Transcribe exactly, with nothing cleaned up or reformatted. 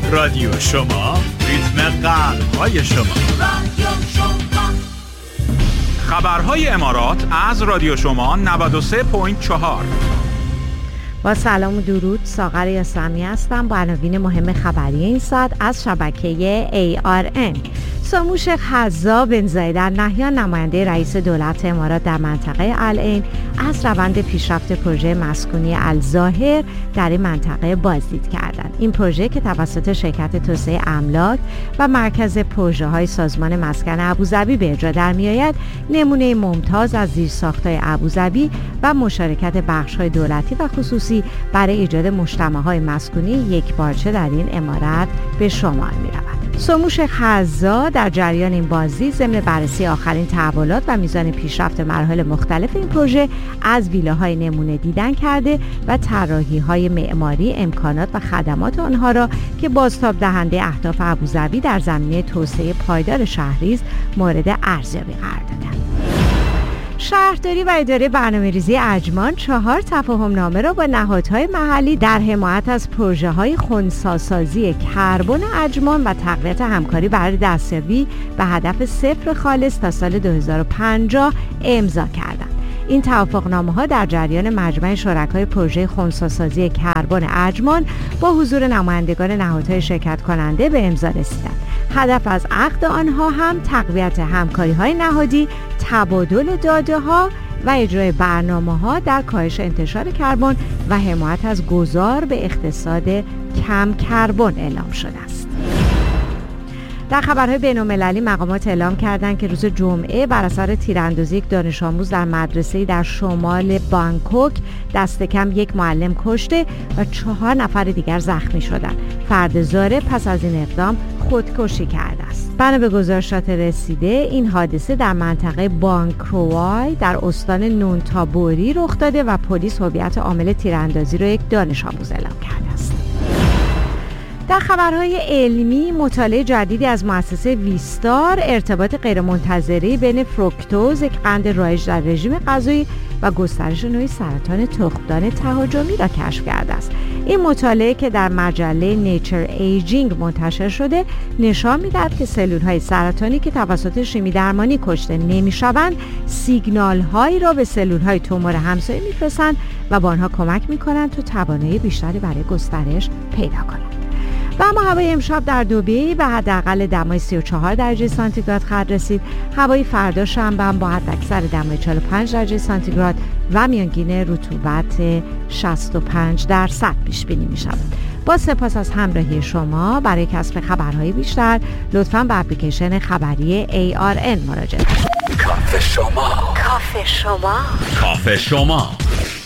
رادیو شما، ریتم قلب‌های شما. رادیو شما. خبرهای امارات از رادیو شما نود و سه و چهار. با سلام و درود، ساغر یاسمی هستم با عناوین مهم خبری این ساعت از شبکه ای آر ان. ساموش خزا بن زاید ال نهیان، نماینده رئیس دولت امارات در منطقه العین، از روند پیشرفت پروژه مسکونی الظاهر در این منطقه بازدید کردند. این پروژه که توسط شرکت توسعه املاک و مرکز پروژه‌های سازمان مسکن ابوظبی به اجرا در می‌آید، نمونه ممتاز از زیرساخت‌های ابوظبی و مشارکت بخش‌های دولتی و خصوصی برای ایجاد مجتمع‌های مسکونی یکپارچه در این امارت به شمار می‌رود. ساموش خزا در جریان این بازدید ضمن بررسی آخرین تحولات و میزان پیشرفت مراحل مختلف این پروژه از ویلاهای نمونه دیدن کرده و طراحی‌های معماری، امکانات و خدمات آنها را که بازتاب دهنده اهداف ابوظبی در زمینه توسعه پایدار شهری است مورد ارزیابی قرار دادند. شهرداری و اداره برنامه‌ریزی عجمان چهار تفاهم‌نامه را با نهادهای محلی در حمایت از پروژه‌های خنثی‌سازی کربن عجمان و تقویت همکاری برای دستیابی به هدف صفر خالص تا سال دو هزار و پنجاه امضا کردند. این توافقنامه‌ها در جریان مجمع شرکای پروژه خنثی‌سازی کربن عجمان با حضور نمایندگان نهادهای شرکت کننده به امضا رسیدند. هدف از عقد آنها هم تقویت همکاری‌های نهادی، تبادل داده‌ها و اجرای برنامه‌ها در کاهش انتشار کربن و حمایت از گذار به اقتصاد کم کربن اعلام شده است. در خبرهای بین‌المللی مقامات اعلام کردند که روز جمعه بر اثر تیراندازی یک دانش آموز در مدرسه‌ای در شمال بانکوک دست کم یک معلم کشته و چهار نفر دیگر زخمی شدند. فرد زاره پس از این اقدام خودکشی کرده است. بنا به گزارشات رسیده این حادثه در منطقه بانکروای در استان نونتابوری رخ داده و پلیس هویت عامل تیراندازی را یک دانش آموز اعلام کرده است. در خبرهای علمی، مطالعه جدیدی از مؤسسه ویستار ارتباط غیرمنتظره بین فروکتوز، یک قند رایج در رژیم غذایی، و گسترش نوعی سرطان تخمدان تهاجمی را کشف کرده است. این مطالعه که در مجله نیچر ایجینگ منتشر شده نشان می‌دهد که سلول‌های سرطانی که توسط شیمی درمانی کشته نمی‌شوند، سیگنال‌هایی را به سلول‌های تومور همسایه می‌فرستند و به آنها کمک می‌کنند تا توانایی بیشتری برای گسترش پیدا کنند. و اما هوای امشب در دبی به حداقل دمای سی و چهار درجه سانتیگراد خواهد رسید. هوای فردا شنبه هم با حداکثر دمای چهل و پنج درجه سانتیگراد و میانگین رطوبت شصت و پنج درصد پیش بینی می شود. با سپاس از همراهی شما. برای کسب خبرهای بیشتر لطفاً به اپلیکیشن خبری ای آر ان مراجعه کنید. کافه شما. کافه شما. کافه شما.